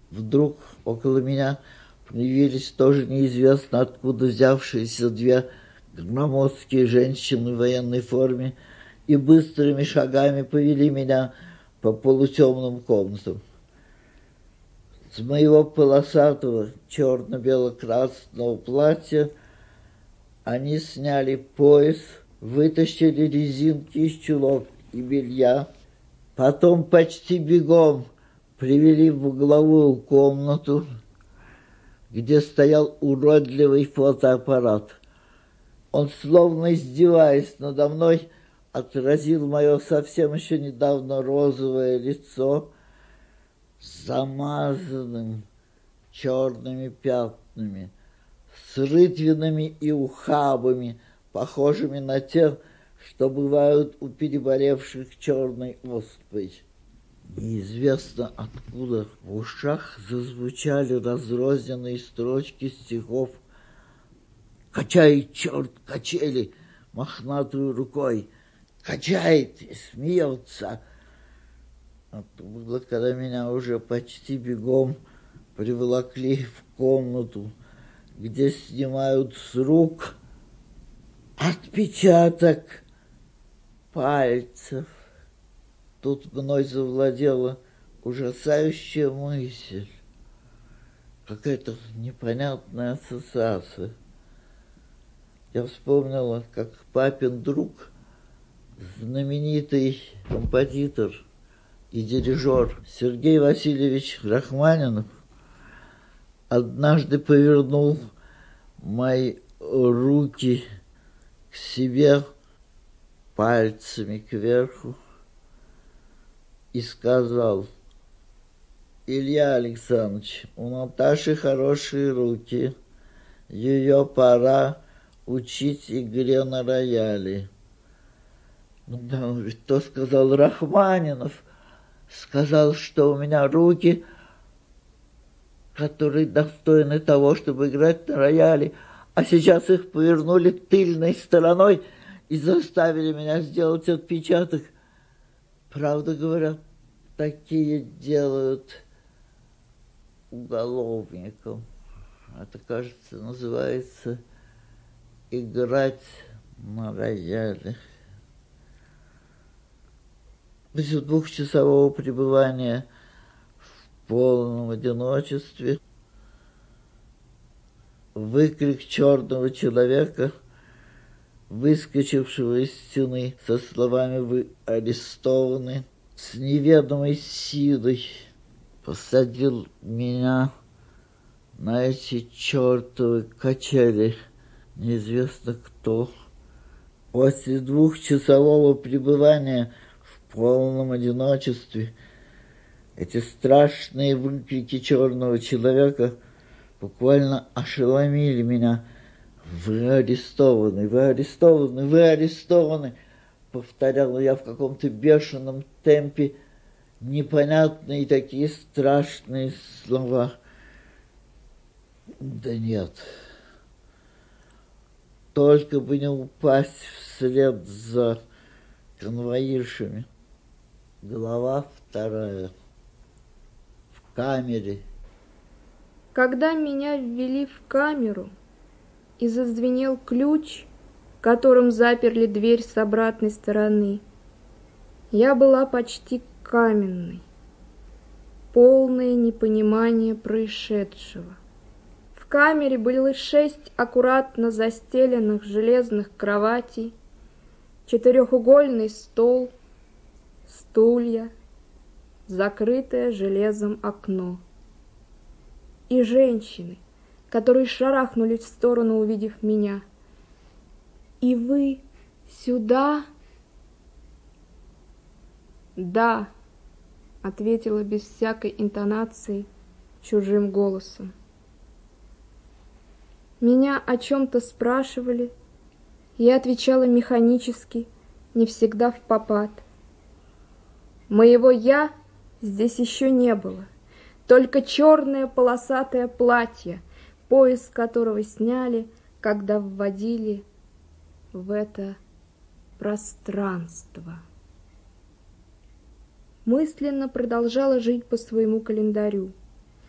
Вдруг около меня появились тоже неизвестно откуда взявшиеся две громоздкие женщины в военной форме и быстрыми шагами повели меня по полутемным комнатам. С моего полосатого черно-бело-красного платья они сняли пояс, вытащили резинки из чулок и белья, потом почти бегом привели в угловую комнату, где стоял уродливый фотоаппарат. Он, словно издеваясь надо мной, отразил мое совсем еще недавно розовое лицо с замазанным черными пятнами, с рытвинами и ухабами, похожими на те, что бывают у переболевших черной оспой. Неизвестно откуда в ушах зазвучали разрозненные строчки стихов. Качает черт качели мохнатую рукой, качает и смеется. Это было, когда меня уже почти бегом приволокли в комнату, где снимают с рук отпечаток пальцев. Тут мной завладела ужасающая мысль, какая-то непонятная ассоциация. Я вспомнила, как папин друг, знаменитый композитор и дирижер Сергей Васильевич Рахманинов, однажды повернул мои руки к себе пальцами кверху и сказал: «Илья Александрович, у Наташи хорошие руки, ее пора учить игре на рояле». Ну да, ведь то сказал Рахманинов, сказал, что у меня руки, которые достойны того, чтобы играть на рояле, а сейчас их повернули тыльной стороной и заставили меня сделать отпечаток. Правда, говорят, такие делают уголовникам. Это, кажется, называется играть на рояле. После двухчасового пребывания в полном одиночестве выкрик черного человека, выскочившего из стены со словами «Вы арестованы», с неведомой силой посадил меня на эти чертовы качели. Неизвестно кто. После двухчасового пребывания в полном одиночестве эти страшные выкрики черного человека буквально ошеломили меня. «Вы арестованы, вы арестованы, вы арестованы!» Повторяла я в каком-то бешеном темпе непонятные такие страшные слова. Да нет, только бы не упасть вслед за конвоиршами. Глава 2. В камере. Когда меня ввели в камеру и зазвенел ключ, которым заперли дверь с обратной стороны, я была почти каменной, полное непонимание происшедшего. В камере было 6 аккуратно застеленных железных кроватей, 4-угольный стол, стулья, закрытое железом окно. И женщины, которые шарахнулись в сторону, увидев меня. «И вы сюда?» «Да», — ответила без всякой интонации чужим голосом. Меня о чем-то спрашивали, я отвечала механически, не всегда впопад. Моего «я» здесь еще не было, только черное полосатое платье, пояс которого сняли, когда вводили в это пространство. Мысленно продолжала жить по своему календарю.